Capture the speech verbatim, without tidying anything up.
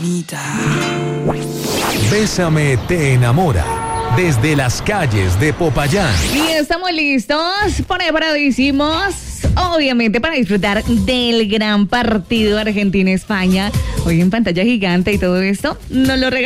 bonita. Bésame te enamora. Desde las calles de Popayán. Y estamos listos, preparadísimos, obviamente para disfrutar del gran partido Argentina-España. Hoy en pantalla gigante y todo esto nos lo regalamos.